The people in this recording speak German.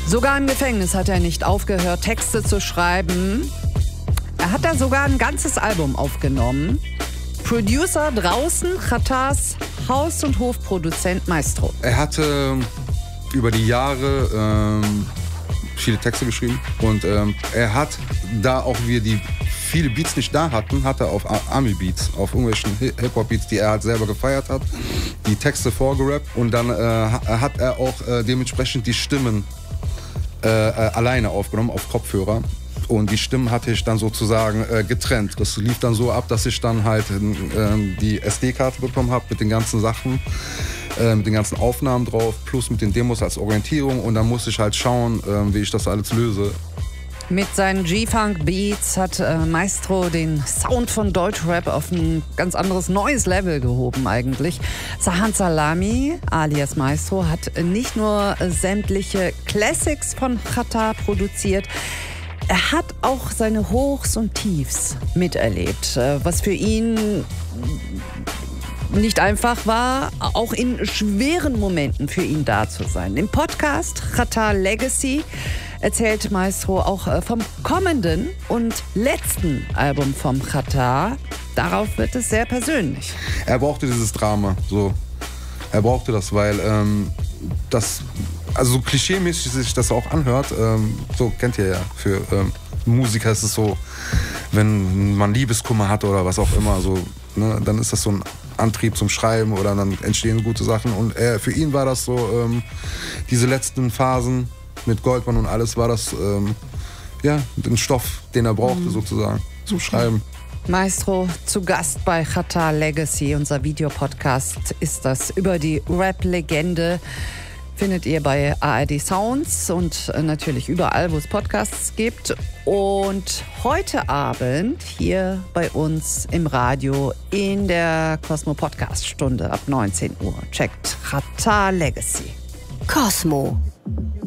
Sogar im Gefängnis hat er nicht aufgehört, Texte zu schreiben. Er hat da sogar ein ganzes Album aufgenommen. Producer draußen, Xatars Haus- und Hofproduzent Maestro. Er hatte über die Jahre viele Texte geschrieben und er hat, da auch wir die viele Beats nicht da hatten, hat er auf Ami-Beats, auf irgendwelchen Hip-Hop-Beats, die er halt selber gefeiert hat, die Texte vorgerappt und dann hat er auch dementsprechend die Stimmen alleine aufgenommen auf Kopfhörer. Und die Stimmen hatte ich dann sozusagen getrennt. Das lief dann so ab, dass ich dann halt die SD-Karte bekommen habe mit den ganzen Sachen, mit den ganzen Aufnahmen drauf, plus mit den Demos als Orientierung. Und dann musste ich halt schauen, wie ich das alles löse. Mit seinen G-Funk-Beats hat Maestro den Sound von Deutschrap auf ein ganz anderes, neues Level gehoben eigentlich. Sahan Salami, alias Maestro, hat nicht nur sämtliche Classics von Xatar produziert, er hat auch seine Hochs und Tiefs miterlebt, was für ihn nicht einfach war, auch in schweren Momenten für ihn da zu sein. Im Podcast Xatar Legacy erzählt Maestro auch vom kommenden und letzten Album vom Xatar. Darauf wird es sehr persönlich. Er brauchte dieses Drama, so. Er brauchte das, weil das, also so klischeemäßig sich das auch anhört, so kennt ihr ja, für Musiker ist es so, wenn man Liebeskummer hat oder was auch immer, so, ne, dann ist das so ein Antrieb zum Schreiben oder dann entstehen gute Sachen. Und für ihn war das so, diese letzten Phasen mit Goldman und alles, war das ja, ein Stoff, den er brauchte sozusagen zum Schreiben. Maestro zu Gast bei Xatar Legacy, unser Videopodcast ist das über die Rap-Legende. Findet ihr bei ARD Sounds und natürlich überall, wo es Podcasts gibt. Und heute Abend hier bei uns im Radio in der Cosmo Podcast Stunde ab 19 Uhr. Checkt Xatar Legacy. Cosmo.